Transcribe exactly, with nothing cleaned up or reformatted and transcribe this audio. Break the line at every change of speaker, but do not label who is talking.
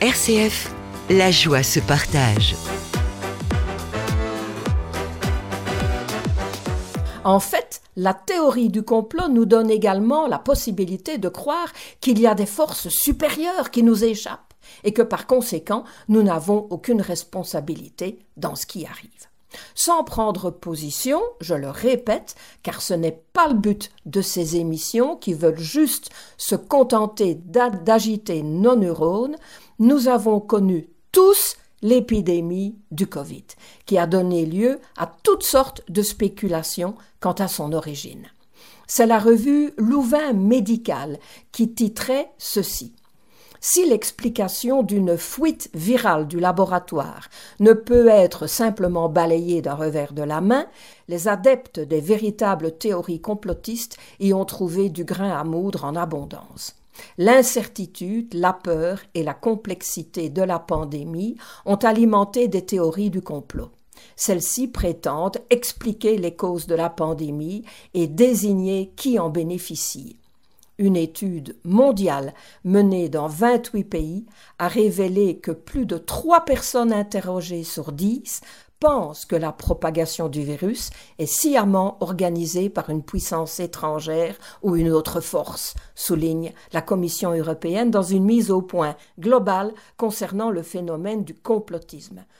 R C F, la joie se partage.
En fait, la théorie du complot nous donne également la possibilité de croire qu'il y a des forces supérieures qui nous échappent et que par conséquent, nous n'avons aucune responsabilité dans ce qui arrive. Sans prendre position, je le répète, car ce n'est pas le but de ces émissions qui veulent juste se contenter d'agiter nos neurones, nous avons connu tous l'épidémie du Covid, qui a donné lieu à toutes sortes de spéculations quant à son origine. C'est la revue Louvain Médical qui titrait ceci. Si l'explication d'une fuite virale du laboratoire ne peut être simplement balayée d'un revers de la main, les adeptes des véritables théories complotistes y ont trouvé du grain à moudre en abondance. L'incertitude, la peur et la complexité de la pandémie ont alimenté des théories du complot. Celles-ci prétendent expliquer les causes de la pandémie et désigner qui en bénéficie. Une étude mondiale menée dans vingt-huit pays a révélé que plus de trois personnes interrogées sur dix pensent que la propagation du virus est sciemment organisée par une puissance étrangère ou une autre force, souligne la Commission européenne dans une mise au point globale concernant le phénomène du complotisme.